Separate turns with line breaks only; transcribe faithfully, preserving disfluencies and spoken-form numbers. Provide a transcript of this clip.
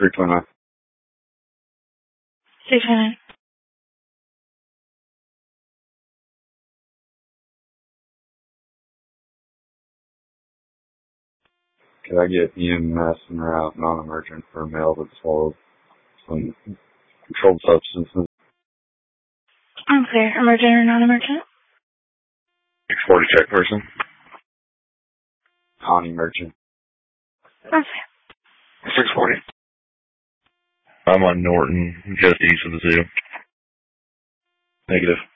three twenty-nine.
three twenty-nine.
Could I get E M S and route non-emergent for a male that swallowed some controlled substances?
I'm clear. Emergent or non-emergent?
six forty check person. Non-emergent.
I'm clear.
six forty.
I'm on Norton, just east of the zoo.
Negative.